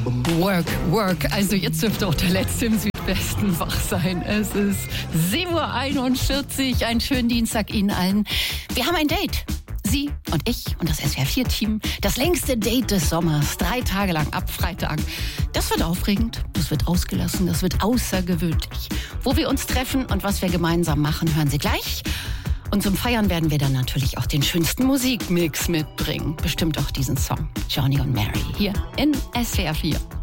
Work, work. Also jetzt dürfte auch der Letzte im Südwesten wach sein. Es ist 7:41 Uhr. Einen schönen Dienstag Ihnen allen. Wir haben ein Date. Sie und ich und das SWR4-Team. Das längste Date des Sommers. 3 Tage lang ab Freitag. Das wird aufregend, das wird ausgelassen, das wird außergewöhnlich. Wo wir uns treffen und was wir gemeinsam machen, hören Sie gleich. Und zum Feiern werden wir dann natürlich auch den schönsten Musikmix mitbringen. Bestimmt auch diesen Song. Johnny und Mary hier in SWR4.